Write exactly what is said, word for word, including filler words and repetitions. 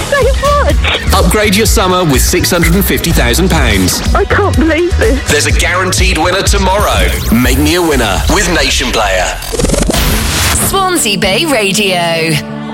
so much. Upgrade your summer with six hundred fifty thousand pounds. I can't believe this. There's a guaranteed winner tomorrow. Make me a winner with Nation Player. Swansea Bay Radio.